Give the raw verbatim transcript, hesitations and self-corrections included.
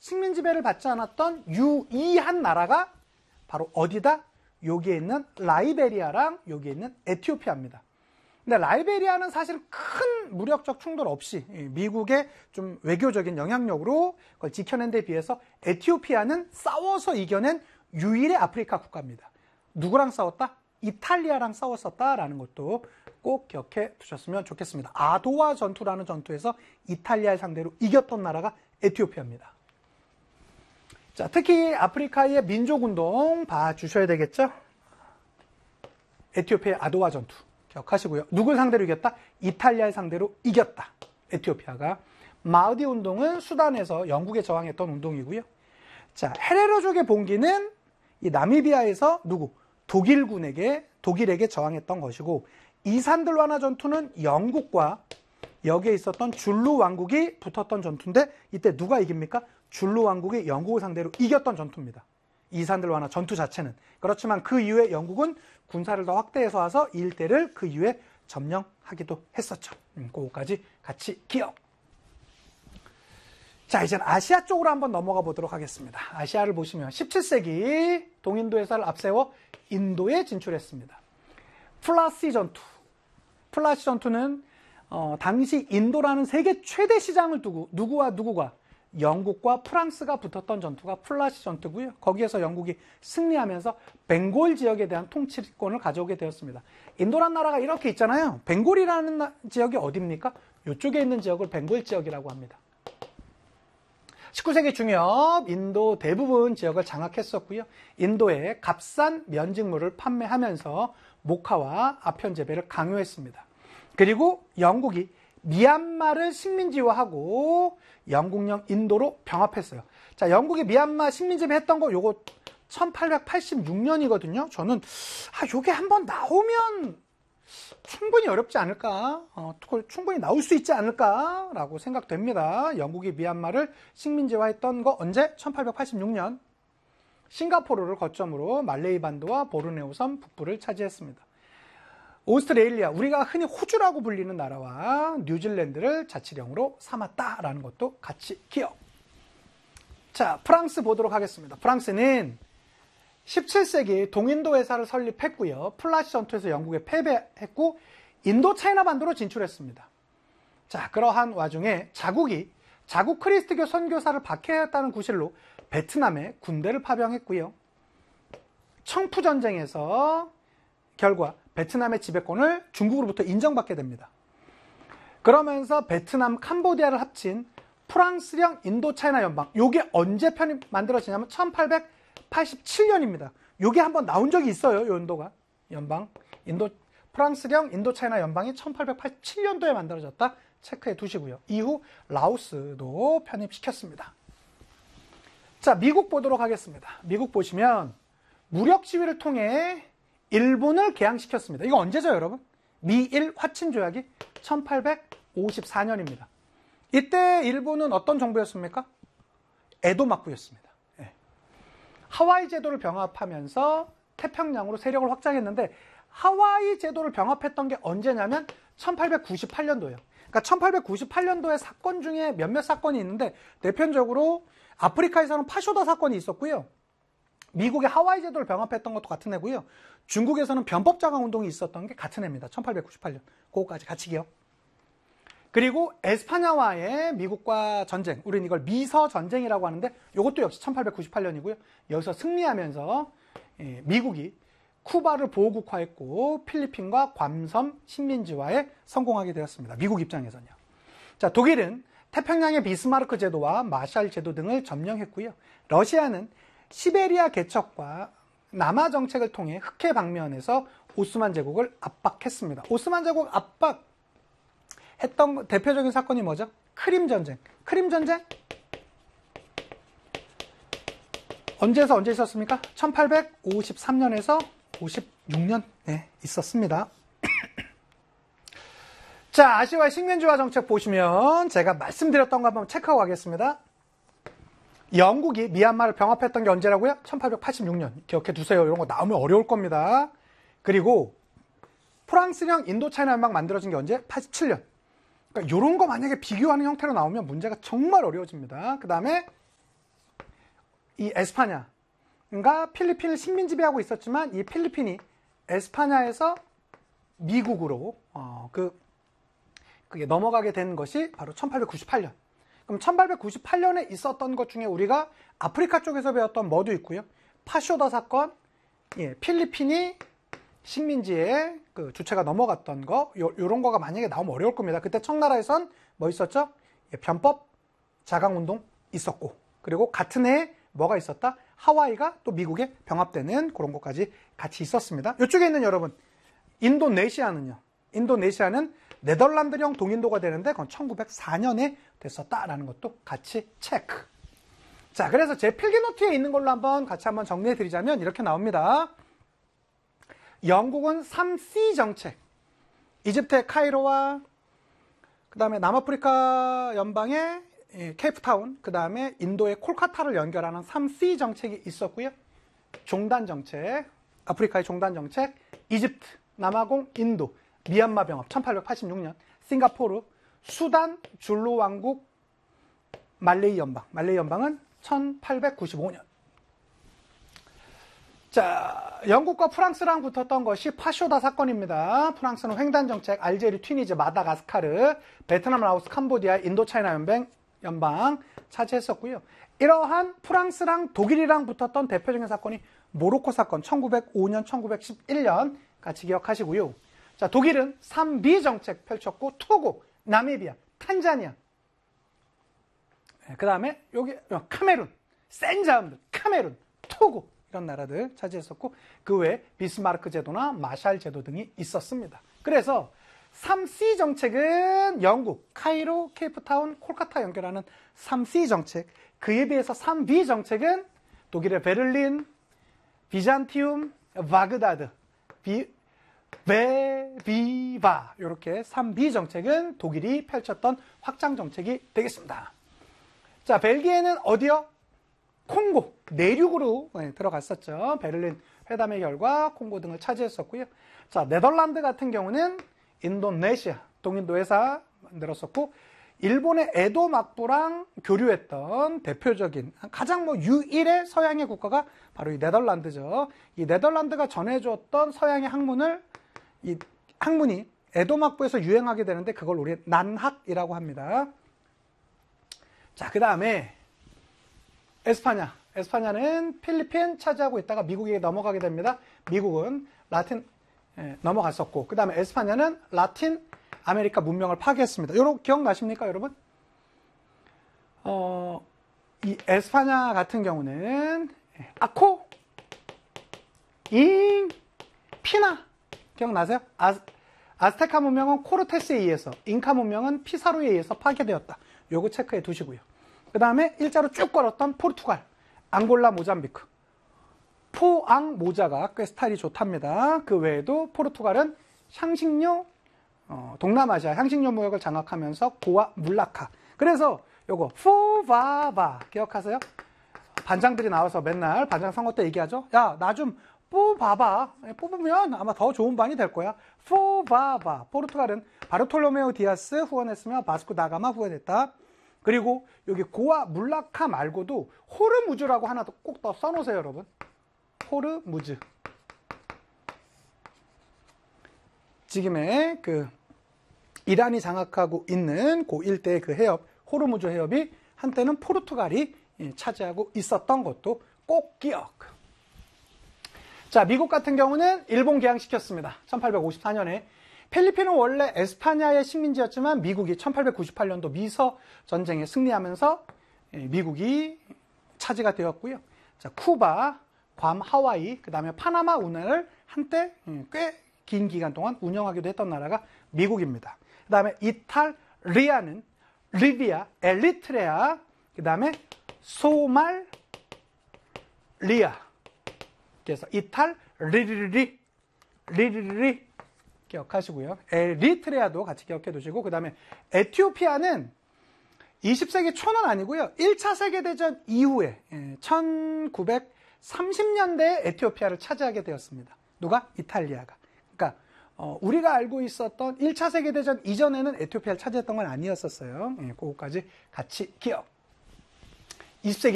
식민 지배를 받지 않았던 유이한 나라가 바로 어디다? 여기에 있는 라이베리아랑 여기에 있는 에티오피아입니다. 근데 라이베리아는 사실 큰 무력적 충돌 없이 미국의 좀 외교적인 영향력으로 그걸 지켜낸 데 비해서 에티오피아는 싸워서 이겨낸 유일의 아프리카 국가입니다. 누구랑 싸웠다? 이탈리아랑 싸웠었다라는 것도 꼭 기억해 두셨으면 좋겠습니다. 아도와 전투라는 전투에서 이탈리아를 상대로 이겼던 나라가 에티오피아입니다. 자, 특히 아프리카의 민족운동 봐주셔야 되겠죠? 에티오피아의 아도와 전투 기억하시고요. 누굴 상대로 이겼다? 이탈리아를 상대로 이겼다. 에티오피아가. 마우디 운동은 수단에서 영국에 저항했던 운동이고요. 자, 헤레로족의 봉기는 이 나미비아에서 누구? 독일군에게, 독일에게 저항했던 것이고, 이산들와나 전투는 영국과 여기에 있었던 줄루 왕국이 붙었던 전투인데, 이때 누가 이깁니까? 줄루 왕국이 영국을 상대로 이겼던 전투입니다. 이산들와나 전투 자체는. 그렇지만 그 이후에 영국은 군사를 더 확대해서 와서 이 일대를 그 이후에 점령하기도 했었죠. 음, 그거까지 같이 기억. 자, 이제는 아시아 쪽으로 한번 넘어가 보도록 하겠습니다. 아시아를 보시면 십칠 세기 동인도 회사를 앞세워 인도에 진출했습니다. 플라시 전투. 플라시 전투는 어, 당시 인도라는 세계 최대 시장을 두고 누구와 누구가 영국과 프랑스가 붙었던 전투가 플라시 전투고요. 거기에서 영국이 승리하면서 벵골 지역에 대한 통치권을 가져오게 되었습니다. 인도란 나라가 이렇게 있잖아요. 벵골이라는 나, 지역이 어디입니까? 이쪽에 있는 지역을 벵골 지역이라고 합니다. 십구 세기 중엽 인도 대부분 지역을 장악했었고요. 인도에 값싼 면직물을 판매하면서 목화와 아편 재배를 강요했습니다. 그리고 영국이 미얀마를 식민지화하고 영국령 인도로 병합했어요. 자, 영국이 미얀마 식민지배 했던 거 요거 천팔백팔십육 년이거든요. 저는 아 요게 한번 나오면 충분히 어렵지 않을까, 어, 충분히 나올 수 있지 않을까라고 생각됩니다. 영국이 미얀마를 식민지화했던 거 언제? 천팔백팔십육 년 싱가포르를 거점으로 말레이 반도와 보르네오 섬 북부를 차지했습니다. 오스트레일리아, 우리가 흔히 호주라고 불리는 나라와 뉴질랜드를 자치령으로 삼았다라는 것도 같이 기억. 자, 프랑스 보도록 하겠습니다. 프랑스는 십칠 세기 동인도 회사를 설립했고요. 플라시 전투에서 영국에 패배했고 인도 차이나 반도로 진출했습니다. 자, 그러한 와중에 자국이 자국 크리스트교 선교사를 박해했다는 구실로 베트남에 군대를 파병했고요. 청푸 전쟁에서 결과 베트남의 지배권을 중국으로부터 인정받게 됩니다. 그러면서 베트남, 캄보디아를 합친 프랑스령 인도차이나 연방, 요게 언제 편이 만들어지냐면 천팔백팔십칠 년입니다. 요게 한번 나온 적이 있어요. 요 연도가. 연방. 인도, 프랑스령 인도차이나 연방이 천팔백팔십칠 년도에 만들어졌다. 체크해 두시고요. 이후 라오스도 편입시켰습니다. 자, 미국 보도록 하겠습니다. 미국 보시면 무력 시위를 통해 일본을 개항시켰습니다. 이거 언제죠, 여러분? 미일 화친 조약이 천팔백오십사 년입니다. 이때 일본은 어떤 정부였습니까? 에도 막부였습니다. 네. 하와이 제도를 병합하면서 태평양으로 세력을 확장했는데 하와이 제도를 병합했던 게 언제냐면 천팔백구십팔 년도예요. 그러니까 천팔백구십팔 년도에 사건 중에 몇몇 사건이 있는데 대표적으로 아프리카에서는 파쇼다 사건이 있었고요. 미국의 하와이 제도를 병합했던 것도 같은 해고요. 중국에서는 변법자강 운동이 있었던 게 같은 해입니다. 천팔백구십팔 년. 그거까지 같이 기억. 그리고 에스파냐와의 미국과 전쟁. 우리는 이걸 미서 전쟁이라고 하는데 이것도 역시 천팔백구십팔 년이고요. 여기서 승리하면서 미국이 쿠바를 보호국화했고 필리핀과 괌섬 식민지화에 성공하게 되었습니다. 미국 입장에서는요. 자, 독일은 태평양의 비스마르크 제도와 마샬 제도 등을 점령했고요. 러시아는 시베리아 개척과 남하 정책을 통해 흑해 방면에서 오스만 제국을 압박했습니다. 오스만 제국 압박했던 대표적인 사건이 뭐죠? 크림 전쟁. 크림 전쟁 언제에서 언제 있었습니까? 천팔백오십삼 년에서 오십육 년 네, 있었습니다. 자, 아시아의 식민지화 정책 보시면 제가 말씀드렸던 거 한번 체크하고 가겠습니다. 영국이 미얀마를 병합했던 게 언제라고요? 천팔백팔십육 년. 기억해 두세요. 이런 거 나오면 어려울 겁니다. 그리고 프랑스령 인도차이나 연방 만들어진 게 언제? 팔십칠 년. 그러니까 이런 거 만약에 비교하는 형태로 나오면 문제가 정말 어려워집니다. 그 다음에 이 에스파냐가 필리핀을 식민 지배하고 있었지만 이 필리핀이 에스파냐에서 미국으로 어, 그 그게 넘어가게 된 것이 바로 천팔백구십팔 년. 그럼 천팔백구십팔 년에 있었던 것 중에 우리가 아프리카 쪽에서 배웠던 뭐도 있고요. 파쇼더 사건, 예, 필리핀이 식민지에 그 주체가 넘어갔던 거, 요, 요런 거가 만약에 나오면 어려울 겁니다. 그때 청나라에선 뭐 있었죠? 예, 변법 자강운동 있었고, 그리고 같은 해에 뭐가 있었다? 하와이가 또 미국에 병합되는 그런 것까지 같이 있었습니다. 이쪽에 있는 여러분, 인도네시아는요. 인도네시아는 네덜란드령 동인도가 되는데 그건 천구백사 년에 됐었다라는 것도 같이 체크. 자, 그래서 제 필기노트에 있는 걸로 한번 같이 한번 정리해 드리자면 이렇게 나옵니다. 영국은 삼 씨 정책. 이집트의 카이로와 그 다음에 남아프리카 연방의 케이프타운, 그 다음에 인도의 콜카타를 연결하는 삼 씨 정책이 있었고요. 종단 정책, 아프리카의 종단 정책, 이집트, 남아공, 인도, 미얀마 병합 천팔백팔십육 년, 싱가포르, 수단, 줄루 왕국, 말레이 연방. 말레이 연방은 천팔백구십오 년. 자, 영국과 프랑스랑 붙었던 것이 파쇼다 사건입니다. 프랑스는 횡단 정책, 알제리, 튀니지, 마다가스카르, 베트남, 라오스, 캄보디아, 인도차이나 연방, 연방 차지했었고요. 이러한 프랑스랑 독일이랑 붙었던 대표적인 사건이 모로코 사건 천구백오 년, 천구백십일 년 같이 기억하시고요. 자, 독일은 삼 비 정책 펼쳤고 토고, 나미비아, 탄자니아, 그 다음에 여기 카메룬, 센 자음들, 카메룬, 토고 이런 나라들 차지했었고 그 외에 비스마르크 제도나 마샬 제도 등이 있었습니다. 그래서 삼 씨 정책은 영국, 카이로, 케이프타운, 콜카타 연결하는 삼 씨 정책, 그에 비해서 삼 비 정책은 독일의 베를린, 비잔티움, 바그다드, 비, 베비바 이렇게 삼 비 정책은 독일이 펼쳤던 확장 정책이 되겠습니다. 자, 벨기에는 어디요? 콩고, 내륙으로 들어갔었죠. 베를린 회담의 결과 콩고 등을 차지했었고요. 자, 네덜란드 같은 경우는 인도네시아, 동인도 회사 만들었었고, 일본의 에도 막부랑 교류했던 대표적인 가장 뭐 유일의 서양의 국가가 바로 이 네덜란드죠. 이 네덜란드가 전해주었던 서양의 학문을 이 학문이 에도 막부에서 유행하게 되는데 그걸 우리 난학이라고 합니다. 자, 그 다음에 에스파냐. 에스파냐는 필리핀 차지하고 있다가 미국에게 넘어가게 됩니다. 미국은 라틴 예, 넘어갔었고, 그 다음에 에스파냐는 라틴 아메리카 문명을 파괴했습니다. 여러분 기억나십니까, 여러분? 어, 이 에스파냐 같은 경우는 아코, 잉, 피나 기억나세요? 아, 아스테카 문명은 코르테스에 의해서, 잉카 문명은 피사로에 의해서 파괴되었다. 요거 체크해 두시고요. 그 다음에 일자로 쭉 걸었던 포르투갈, 앙골라, 모잠비크. 포앙 모자가 꽤 스타일이 좋답니다. 그 외에도 포르투갈은 향신료, 어, 동남아시아 향신료 무역을 장악하면서 고아 물라카. 그래서 요거 포바바 기억하세요? 반장들이 나와서 맨날 반장 선거 때 얘기하죠. 야, 나 좀 뽑아봐. 뽑으면 아마 더 좋은 반이 될 거야. 포바바. 포르투갈은 바르톨로메오 디아스 후원했으며 바스코 다가마 후원했다. 그리고 여기 고아 물라카 말고도 호르무즈라고 하나 꼭 더 써놓으세요, 여러분. 호르무즈. 지금의 그 이란이 장악하고 있는 그 일대의 그 해협, 호르무즈 해협이 한때는 포르투갈이 차지하고 있었던 것도 꼭 기억. 자, 미국 같은 경우는 일본 개항시켰습니다. 천팔백오십사 년에. 필리핀은 원래 에스파냐의 식민지였지만 미국이 천팔백구십팔 년도 미서 전쟁에 승리하면서 미국이 차지가 되었고요. 자, 쿠바, 괌, 하와이, 그 다음에 파나마 운하를 한때 꽤 긴 기간 동안 운영하기도 했던 나라가 미국입니다. 그 다음에 이탈리아는 리비아, 에리트레아, 그 다음에 소말리아. 그래서 이탈, 리리리, 리리리 기억하시고요. 에리트레아도 같이 기억해 두시고, 그 다음에 에티오피아는 이십 세기 초는 아니고요. 일 차 세계대전 이후에 천구백삼십 년대에 에티오피아를 차지하게 되었습니다. 누가? 이탈리아가. 그러니까 어, 우리가 알고 있었던 일 차 세계대전 이전에는 에티오피아를 차지했던 건 아니었었어요. 예, 그거까지 같이 기억. 이십 세기